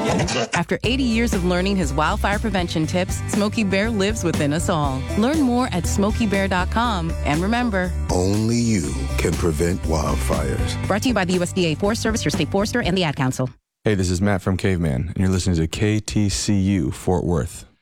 After 80 years of learning his wildfire prevention tips, Smokey Bear lives within us all. Learn more at SmokeyBear.com. And remember, only you can prevent wildfires. Brought to you by the USDA Forest Service, your state forester, and the Ad Council. Hey, this is Matt from Caveman, and you're listening to KTCU Fort Worth.